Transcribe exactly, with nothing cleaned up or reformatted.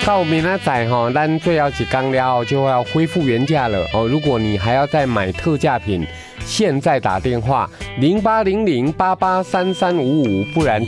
到明仔载哈，咱最后一天了就要恢复原价了哦。如果你还要再买特价品，现在打电话零八零零八八三三五五，不然。